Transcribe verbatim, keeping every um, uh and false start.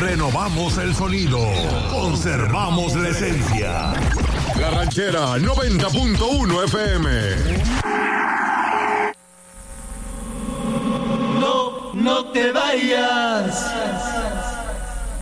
Renovamos el sonido. Conservamos la esencia. La Ranchera noventa punto uno F M. No, no te vayas.